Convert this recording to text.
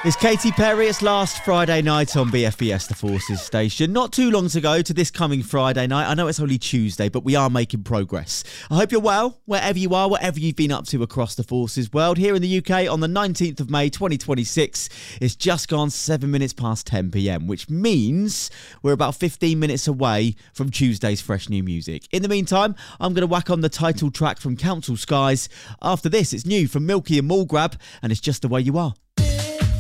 It's Katy Perry. It's last Friday night on BFBS, the Forces station. Not too long to go to this coming Friday night. I know it's only Tuesday, but we are making progress. I hope you're well, wherever you are, whatever you've been up to across the Forces world. Here in the UK on the 19th of May, 2026, it's just gone 7 minutes past 10 p.m, which means we're about 15 minutes away from Tuesday's fresh new music. In the meantime, I'm going to whack on the title track from Council Skies. After this, it's new from Milky and Mallgrab, and it's Just the Way You Are.